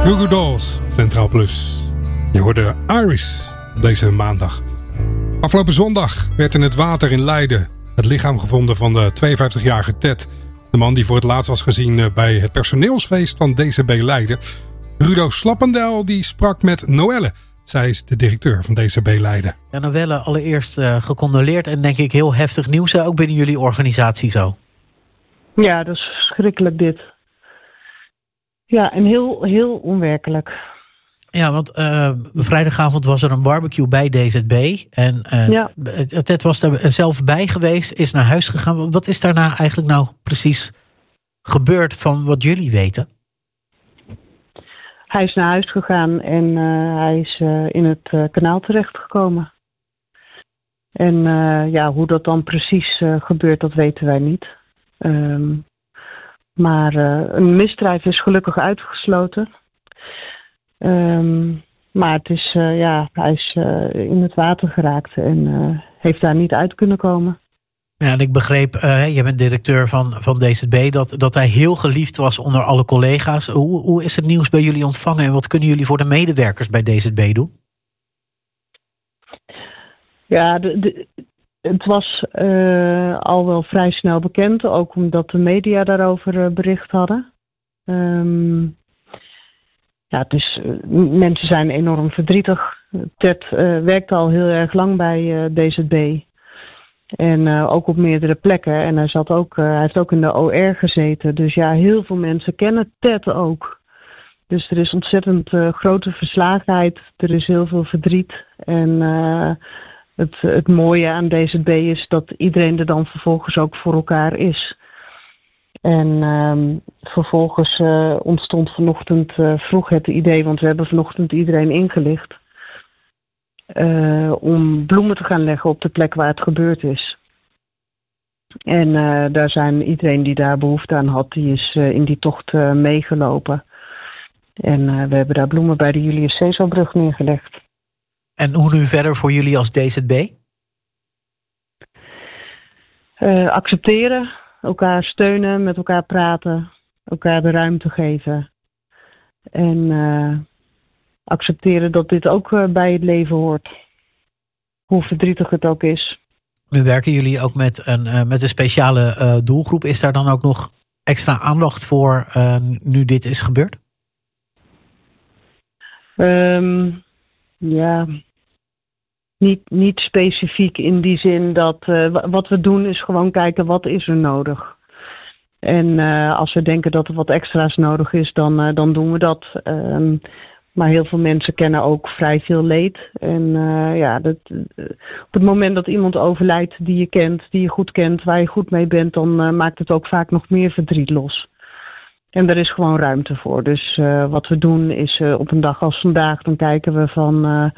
Goo Goo Dolls, Centraal Plus. Je hoorde Iris deze maandag. Afgelopen zondag werd in het water in Leiden het lichaam gevonden van de 52-jarige Ted. De man die voor het laatst was gezien bij het personeelsfeest van DCB Leiden. Rudo Slappendel die sprak met Noelle. Zij is de directeur van DCB Leiden. Ja, Noelle, allereerst gecondoleerd en denk ik heel heftig nieuws. Ook binnen jullie organisatie zo. Ja, dat is verschrikkelijk dit. Ja, en heel onwerkelijk. Ja, want vrijdagavond was er een barbecue bij DZB. En Ted was er zelf bij geweest, is naar huis gegaan. Wat is daarna eigenlijk nou precies gebeurd van wat jullie weten? Hij is naar huis gegaan en hij is in het kanaal terechtgekomen. En hoe dat dan precies gebeurt, dat weten wij niet. Maar een misdrijf is gelukkig uitgesloten. Maar het is, hij is in het water geraakt en heeft daar niet uit kunnen komen. Ja, en ik begreep, je bent directeur van DZB, dat hij heel geliefd was onder alle collega's. Hoe is het nieuws bij jullie ontvangen en wat kunnen jullie voor de medewerkers bij DZB doen? Ja, het was al wel vrij snel bekend, ook omdat de media daarover bericht hadden. Mensen zijn enorm verdrietig. Ted werkte al heel erg lang bij DZB. En ook op meerdere plekken. En hij heeft ook in de OR gezeten. Dus ja, heel veel mensen kennen Ted ook. Dus er is ontzettend grote verslagenheid. Er is heel veel verdriet. En het mooie aan DZB is dat iedereen er dan vervolgens ook voor elkaar is. En vervolgens ontstond vanochtend vroeg het idee, want we hebben vanochtend iedereen ingelicht, om bloemen te gaan leggen op de plek waar het gebeurd is. En daar zijn iedereen die daar behoefte aan had, die is in die tocht meegelopen. En we hebben daar bloemen bij de Julius Caesarbrug neergelegd. En hoe nu verder voor jullie als DZB? Accepteren, elkaar steunen, met elkaar praten, elkaar de ruimte geven. En accepteren dat dit ook bij het leven hoort. Hoe verdrietig het ook is. Nu werken jullie ook met een speciale doelgroep. Is daar dan ook nog extra aandacht voor nu dit is gebeurd? Niet specifiek in die zin dat wat we doen is gewoon kijken wat is er nodig. En als we denken dat er wat extra's nodig is, dan doen we dat. Maar heel veel mensen kennen ook vrij veel leed. En op het moment dat iemand overlijdt die je kent, die je goed kent, waar je goed mee bent, dan maakt het ook vaak nog meer verdriet los. En daar is gewoon ruimte voor. Dus wat we doen is op een dag als vandaag, dan kijken we van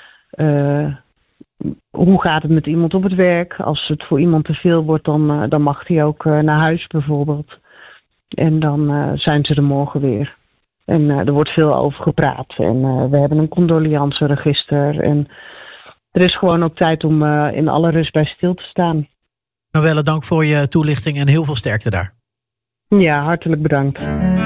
hoe gaat het met iemand op het werk. Als het voor iemand te veel wordt, dan mag hij ook naar huis bijvoorbeeld. En dan zijn ze er morgen weer. En er wordt veel over gepraat. En we hebben een condolianceregister. En er is gewoon ook tijd om in alle rust bij stil te staan. Noelle, dank voor je toelichting en heel veel sterkte daar. Ja, hartelijk bedankt.